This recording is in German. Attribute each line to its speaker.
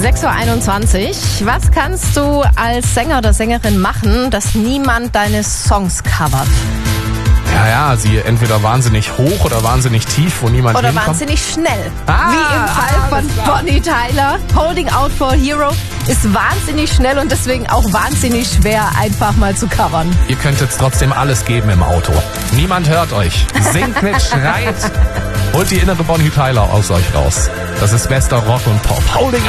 Speaker 1: 6:21 Uhr. Was kannst du als Sänger oder Sängerin machen, dass niemand deine Songs covert?
Speaker 2: Ja, sie entweder wahnsinnig hoch oder wahnsinnig tief, wo niemand
Speaker 1: Oder
Speaker 2: hinkommt.
Speaker 1: wahnsinnig schnell. Wie im Fall von Bonnie Tyler. Holding Out for a Hero ist wahnsinnig schnell und deswegen auch wahnsinnig schwer, einfach mal zu covern.
Speaker 2: Ihr könnt jetzt trotzdem alles geben im Auto. Niemand hört euch. Singt mit, schreit. Holt die innere Bonnie Tyler aus euch raus. Das ist bester Rock und Pop. Holding